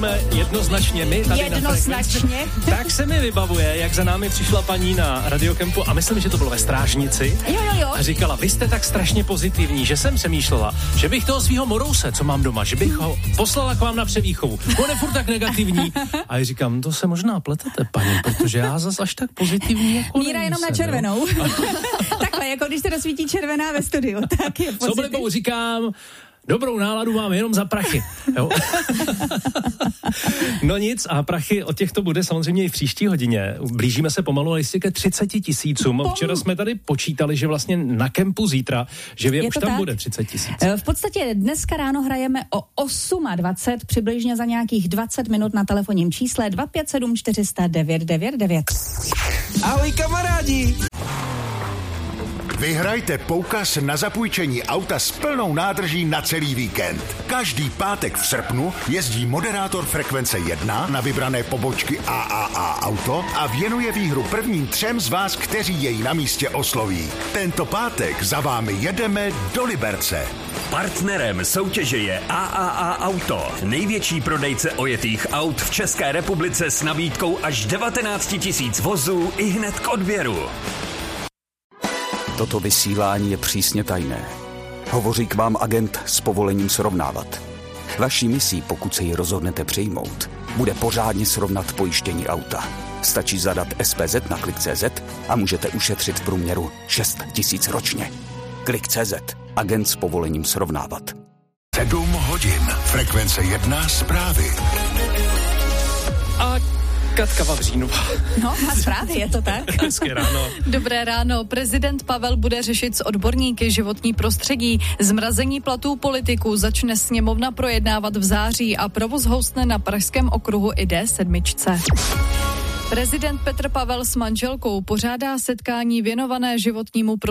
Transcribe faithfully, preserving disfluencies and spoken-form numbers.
jsme jednoznačně my tady Jednoznačně. na tak se mi vybavuje, jak za námi přišla paní na radiokempu a myslím, že to bylo ve Strážnici. Jo, jo, jo. A říkala, vy jste tak strašně pozitivní, že jsem přemýšlela, že bych toho svého Morouse, co mám doma, že bych ho poslala k vám na převýchovu. On je furt tak negativní. A já říkám, to se možná pletete, paní, protože já zas až tak pozitivní jako Míra jenom na červenou. Takhle, jako když se rozsvítí červená ve studiu, tak je pozitiv. Co blbou říkám, dobrou náladu mám jenom za prachy. Jo? No nic, a prachy od těchto bude samozřejmě i v příští hodině. Blížíme se pomalu, ale jistě ke třiceti tisícům. Včera jsme tady počítali, že vlastně na kempu zítra, že vě, už tam tak? Bude třicet tisíc. V podstatě dneska ráno hrajeme o dvacet osm, přibližně za nějakých dvacet minut na telefonním čísle dva pět sedm čtyři nula nula devět devět devět. Ahoj kamarádi! Vyhrajte poukaz na zapůjčení auta s plnou nádrží na celý víkend. Každý pátek v srpnu jezdí moderátor Frekvence jedna na vybrané pobočky A A A Auto a věnuje výhru prvním třem z vás, kteří jej na místě osloví. Tento pátek za vámi jedeme do Liberce. Partnerem soutěže je A A A Auto, největší prodejce ojetých aut v České republice s nabídkou až devatenáct tisíc vozů i hned k odběru. Toto vysílání je přísně tajné. Hovoří k vám agent s povolením srovnávat. Vaší misí, pokud se ji rozhodnete přijmout, bude pořádně srovnat pojištění auta. Stačí zadat S P Z na klik tečka cé zet a můžete ušetřit v průměru šest tisíc ročně. klik tečka cé zet. Agent s povolením srovnávat. sedm hodin. Frekvence jedna zprávy. A Katka Vavřínová. No, má zprávy, je to tak? Hezké ráno. Dobré ráno. Prezident Pavel bude řešit s odborníky životní prostředí. Zmrazení platů politiků začne sněmovna projednávat v září a provoz houstne na pražském okruhu i D sedm. Prezident Petr Pavel s manželkou pořádá setkání věnované životnímu prostředí